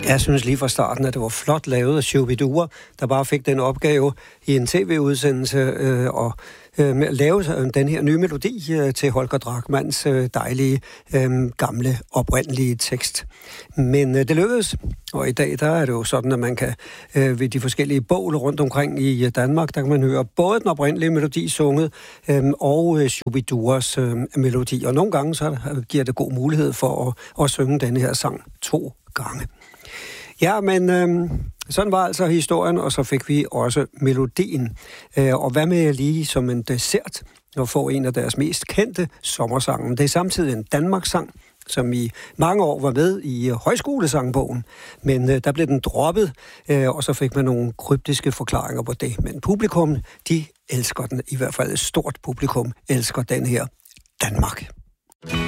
Jeg synes lige fra starten, at det var flot lavet af Shubidua, der bare fik den opgave i en tv-udsendelse med at lave den her nye melodi til Holger Drachmanns dejlige, gamle, oprindelige tekst. Men det lykkedes, og i dag der er det jo sådan, at man kan ved de forskellige bål rundt omkring i Danmark, der kan man høre både den oprindelige melodi sunget og Shubiduas melodi. Og nogle gange så giver det god mulighed for at synge denne her sang 2 gange. Ja, men sådan var altså historien, og så fik vi også melodien. Og hvad med lige som en dessert at få en af deres mest kendte sommersange. Det er samtidig en Danmarks-sang, som i mange år var med i højskolesangbogen, men der blev den droppet, og så fik man nogle kryptiske forklaringer på det. Men publikum, de elsker den, i hvert fald et stort publikum elsker den her Danmark.